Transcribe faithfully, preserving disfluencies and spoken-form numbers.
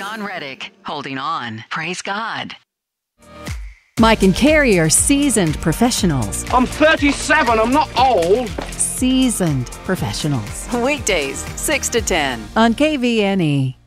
John Reddick, holding on. Praise God. Mike and Carrie are seasoned professionals. I'm thirty-seven, I'm not old. Seasoned professionals. Weekdays, six to ten. On K V N E.